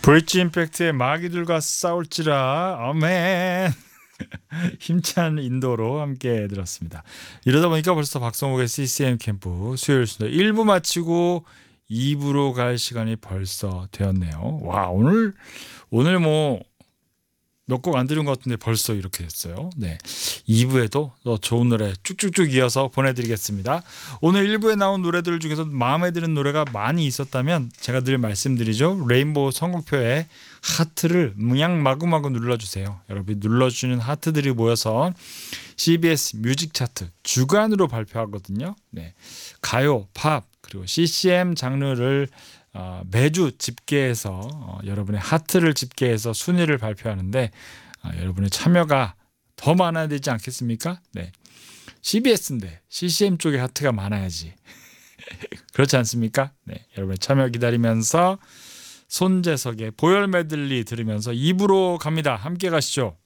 브릿지 임팩트의 마귀들과 싸울지라 아멘. 힘찬 인도로 함께 들었습니다. 이러다 보니까 벌써 박성욱의 CCM 캠프 수요일 순서 1부 마치고 2부로 갈 시간이 벌써 되었네요. 와, 오늘 뭐 몇 곡 안 들은 것 같은데 벌써 이렇게 됐어요. 네, 2부에도 더 좋은 노래 쭉쭉쭉 이어서 보내드리겠습니다. 오늘 1부에 나온 노래들 중에서 마음에 드는 노래가 많이 있었다면 제가 늘 말씀드리죠. 레인보우 선곡표에 하트를 그냥 마구마구 눌러주세요. 여러분이 눌러주는 하트들이 모여서 CBS 뮤직 차트 주간으로 발표하거든요. 네, 가요, 팝 그리고 CCM 장르를 매주 집계해서 여러분의 하트를 집계해서 순위를 발표하는데 여러분의 참여가 더 많아야 되지 않겠습니까? 네, CBS인데 CCM 쪽에 하트가 많아야지. 그렇지 않습니까? 네, 여러분의 참여 기다리면서 손재석의 보혈 메들리 들으면서 2부로 갑니다. 함께 가시죠.